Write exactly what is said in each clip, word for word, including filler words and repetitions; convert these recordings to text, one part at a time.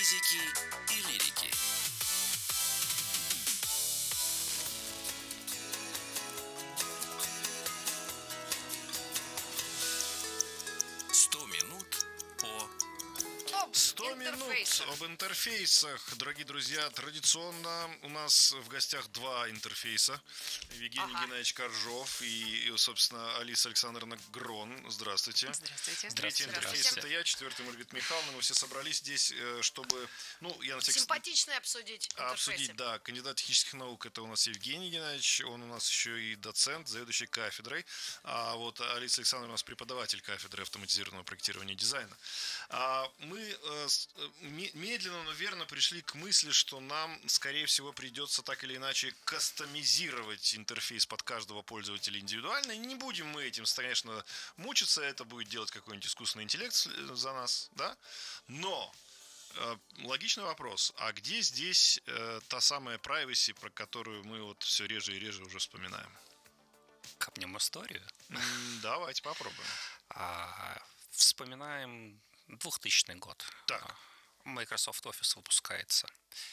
музыки и лирики. Сто минут по... сто минут об интерфейсах. Дорогие друзья, традиционно у нас в гостях два интерфейса. Евгений Ага. Геннадьевич Коржов и, собственно, Алиса Александровна Грон. Здравствуйте. Здравствуйте. Третий интерфейс Здравствуйте. это я, четвертый Маргарита Михайловна. Мы все собрались здесь, э, чтобы, ну, я на всякий Симпатично обсудить интерфейсы. обсудить, да, кандидат технических наук это у нас Евгений Геннадьевич, он у нас еще и доцент, заведующий кафедрой, а вот Алиса Александровна у нас преподаватель кафедры автоматизированного проектирования и дизайна. А мы э, с- э, ме- медленно, но верно пришли к мысли, что нам, скорее всего, придется так или иначе кастомизировать интерфейс под каждого пользователя индивидуально. И не будем мы этим, конечно, мучиться, это будет делать какой-нибудь искусственный интеллект с- за нас, да? Но Э, логичный вопрос. А где здесь э, та самая privacy, про которую мы вот все реже и реже уже вспоминаем? Копнем историю. М, Давайте попробуем. А, вспоминаем двухтысячный год. Так. А, Microsoft Office выпускается.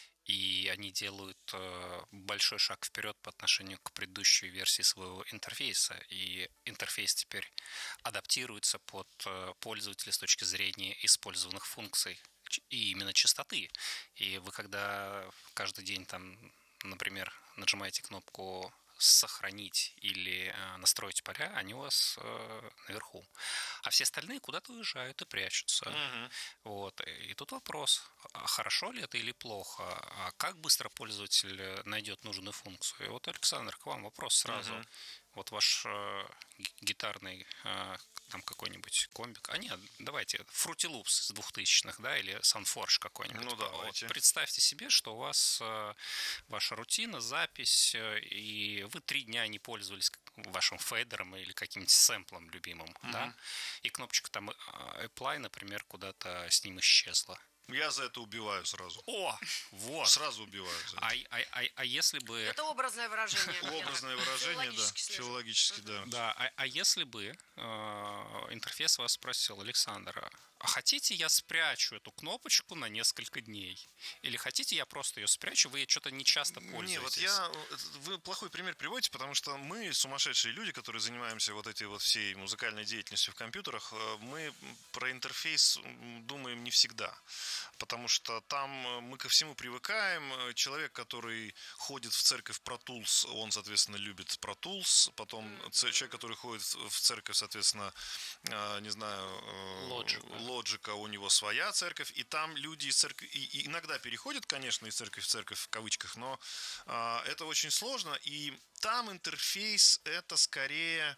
И они делают э, большой шаг вперед по отношению к предыдущей версии своего интерфейса. И интерфейс теперь адаптируется под э, пользователя с точки зрения использованных функций ч- и именно частоты. И вы когда каждый день там, например, нажимаете кнопку сохранить или э, настроить поля, они у вас э, наверху. А все остальные куда-то уезжают и прячутся. Мгм. Вот. И тут вопрос, а хорошо ли это или плохо? А как быстро пользователь найдет нужную функцию? И вот, Александр, к вам вопрос сразу. Мгм. Вот ваш э, ги- гитарный э, там какой-нибудь комбик. А нет, давайте, Fruity Loops с двухтысячных, да, или SoundForge какой-нибудь. Ну, Вот давайте. представьте себе, что у вас э, ваша рутина, запись, э, и вы три дня не пользовались вашим фейдером или каким-нибудь сэмплом любимым, да, и кнопочка там э, apply, например, куда-то с ним исчезла. Я за это убиваю сразу. О, вот. Сразу убиваю за это. А, а, а, а если бы... Это образное выражение. Образное выражение, да. Филологически слежу. Филологически, да. Да, а, а если бы э, интерфейс вас спросил, Александр, а хотите я спрячу эту кнопочку на несколько дней? Или хотите я просто ее спрячу, вы ей что-то не часто пользуетесь? Не, вот я, вы плохой пример приводите, потому что мы, сумасшедшие люди, которые занимаемся вот этой вот всей музыкальной деятельностью в компьютерах, э, мы про интерфейс м, думаем не всегда, потому что там э, мы ко всему привыкаем. Э, Человек, который ходит в церковь Pro Tools, он, соответственно, любит Pro Tools, потом ц- человек, который ходит в церковь, соответственно, э, не знаю, э, Logic. Лоджика, у него своя церковь, и там люди из церкви и, и иногда переходят, конечно, из церкви в церковь в кавычках, но а, это очень сложно, и там интерфейс это скорее,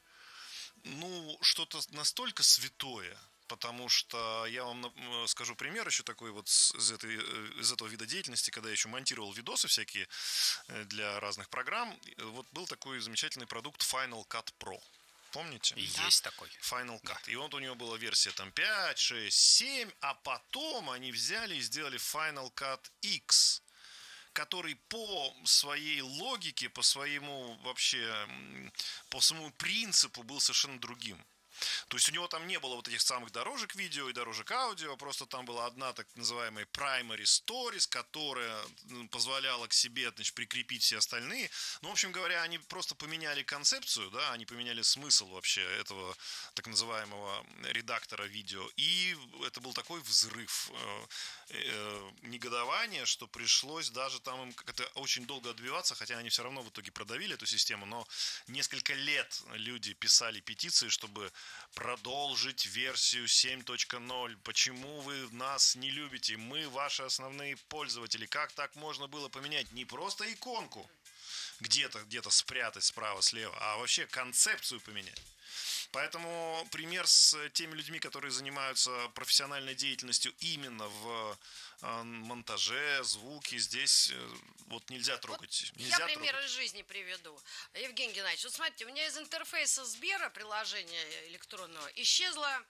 ну, что-то настолько святое. Потому что я вам нап- скажу пример еще такой вот с- из, этой, э, из этого вида деятельности, когда я еще монтировал видосы всякие э, для разных программ. Вот был такой замечательный продукт Final Cut Pro. Помните? И есть такой. Final Cut. И вот у него была версия там пять, шесть, семь, а потом они взяли и сделали Final Cut X, который по своей логике, по своему вообще, м, по своему принципу был совершенно другим. То есть у него там не было вот этих самых дорожек видео и дорожек аудио, просто там была одна так называемая primary stories, которая м, позволяла к себе, значит, прикрепить все остальные. Ну, в общем говоря, они просто поменяли концепцию, да, они поменяли смысл вообще этого так называемого редактора видео. И это был такой взрыв э, э, негодования, что пришлось даже там им как-то очень долго отбиваться, хотя они все равно в итоге продавили эту систему, но несколько лет люди писали петиции, чтобы продолжить версию семь точка ноль. Почему вы нас не любите? Мы ваши основные пользователи. Как так можно было поменять не просто иконку, где-то где-то спрятать справа, слева, а вообще концепцию поменять? Поэтому пример с теми людьми, которые занимаются профессиональной деятельностью именно в э, монтаже, звуке, здесь э, вот нельзя трогать. Вот Нельзя я пример трогать. из жизни приведу. Евгений Геннадьевич, вот смотрите, у меня из интерфейса Сбера, приложения электронного, исчезло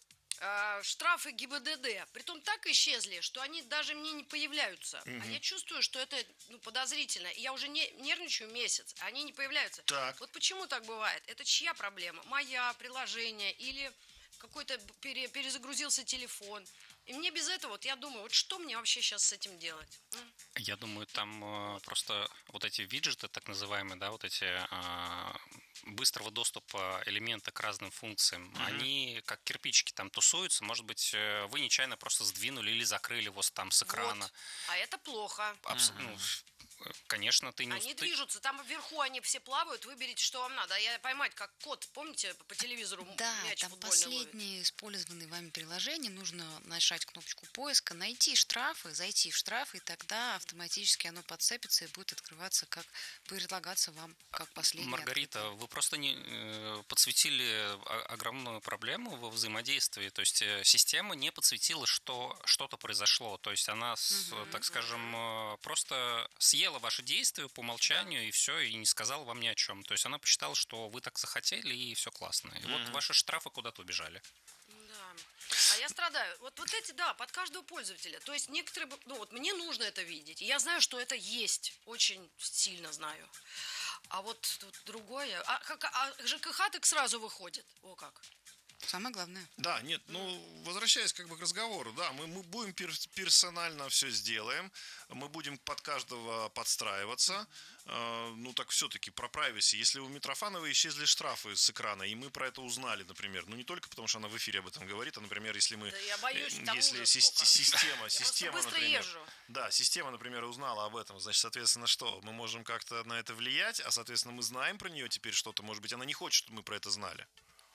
э, штрафы ГИБДД. Притом так исчезли, что они даже мне не появляются. А я чувствую, что это ну, подозрительно. И я уже не, нервничаю месяц, а они не появляются. Так. Вот почему так бывает? Это чья проблема? Моя, приложение или какой-то пере- перезагрузился телефон? И мне без этого, вот я думаю, вот что мне вообще сейчас с этим делать? М? Я думаю, там э, просто вот эти виджеты, так называемые, да, вот эти э, быстрого доступа элементы к разным функциям, Мгм. они как кирпичики там тусуются. Может быть, э, вы нечаянно просто сдвинули или закрыли его с- там с экрана. Вот. А это плохо. Абс- Мгм. ну, э, конечно, ты не Они уст- ты- движутся, там вверху они все плавают, выберите, что вам надо. А я поймать, как кот, помните, по телевизору м- Да, мяч там футбольный ловит? последние использованные вами приложения, нужно нажать кнопочку поиска, найти штрафы, зайти в штрафы, и тогда автоматически оно подцепится и будет открываться, как предлагаться вам, как последний. Маргарита, открытый. вы просто не э, подсветили о- огромную проблему во взаимодействии. То есть э, система не подсветила, что что-то произошло. То есть она, с, Мгм. так скажем, э, просто съела ваши действия по умолчанию и все, и не сказала вам ни о чем. То есть она посчитала, что вы так захотели, и все классно. И вот Мгм. ваши штрафы куда-то убежали. Да. А я страдаю. Вот, вот эти, да, под каждого пользователя. То есть некоторые, б- ну вот мне нужно это видеть. И я знаю, что это есть. Очень сильно знаю. А вот тут другое. А, как- а ЖКХ так сразу выходит. О как. Самое главное. Да, нет, ну, возвращаясь как бы к разговору, да, мы, мы будем пер- персонально все сделаем, мы будем под каждого подстраиваться, Э, ну, так все-таки про privacy, если у Митрофановой исчезли штрафы с экрана, и мы про это узнали, например, ну, не только потому, что она в эфире об этом говорит, а, например, если мы, Да я боюсь, э, там если ужас сис- сколько. система, Я просто система, быстро например, езжу. да, система, например, узнала об этом, значит, соответственно, что? Мы можем как-то на это влиять, а, соответственно, мы знаем про нее теперь что-то, может быть, она не хочет, чтобы мы про это знали.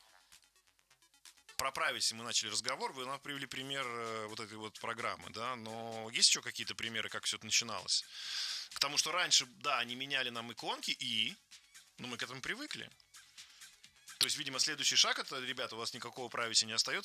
Про privacy мы начали разговор, вы нам привели пример э, вот этой вот программы, да, но есть еще какие-то примеры, как все это начиналось? К тому, что раньше, да, они меняли нам иконки, и, ну, мы к этому привыкли. То есть, видимо, следующий шаг, это, ребята, у вас никакого privacy не остается,